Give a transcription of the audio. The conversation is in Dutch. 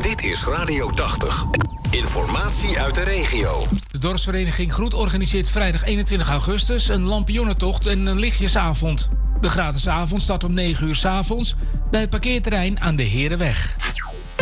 Dit is Radio 80. Informatie uit de regio. De dorpsvereniging Groet organiseert vrijdag 21 augustus een lampionnentocht en een lichtjesavond. De gratis avond start om 9 uur 's avonds bij het parkeerterrein aan de Herenweg.